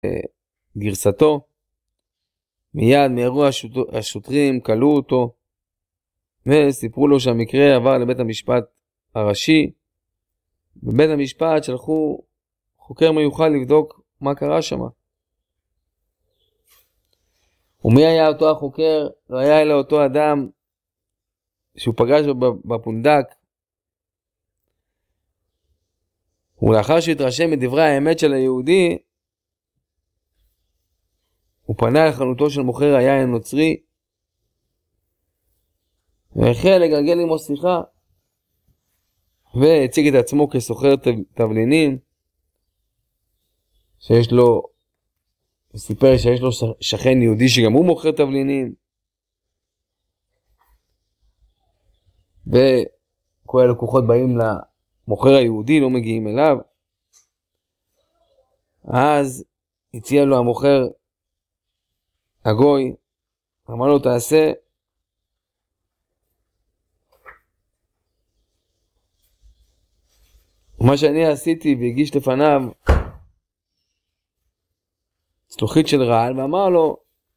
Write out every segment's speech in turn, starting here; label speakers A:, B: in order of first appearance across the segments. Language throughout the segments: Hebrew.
A: גרסתו. מיד מאירוע השוטרים קלו אותו, וסיפרו לו שהמקרה עבר לבית המשפט הראשי. בבית המשפט שלחו חוקר מיוחד לבדוק מה קרה שם. ומי היה אותו החוקר? לא היה אלא אותו אדם שהוא פגש בפונדק. ולאחר שהתרשם מדברי האמת של היהודי, הוא פנה לחנותו של מוכר היין הנוצרי, והחל לגלגל עמו שיחה, והציג את עצמו כסוחר תבלינים, סיפר שיש לו שכן יהודי שגם הוא מוכר תבלינים, וכל הלקוחות באים למוכר היהודי, לא מגיעים אליו. אז הציע לו המוכר הגוי, אמר לו תעשה מה שאני עשיתי, והגיש לפניו צלוחית של רעל, ואמר לו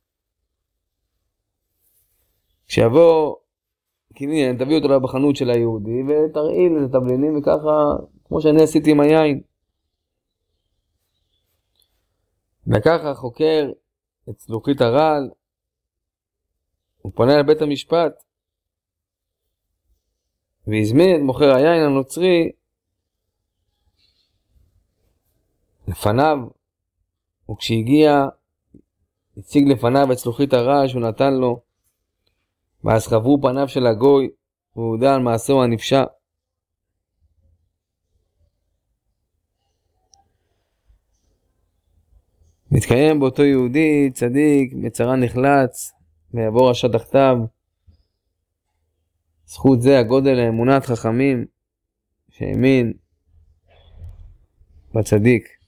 A: כשיבוא קניין תביא אותו בחנות של היהודי ותרעיל את התבלינים, וככה כמו שאני עשיתי עם היין. וככה חוקר את צלוחית הרעל, הוא פנה לבית המשפט והזמין את מוכר היין הנוצרי לפניו, וכשהגיע הציג לפניו את צלוחית הרעל שהוא נתן לו, ואז חברו פניו של הגוי והוא הודע על מעשהו הנפשע. מתקיים באותו יהודי צדיק מצרה נחלץ ויעבור רשע תחתיו. זכות זה הגודל האמונת חכמים שהאמין בצדיק.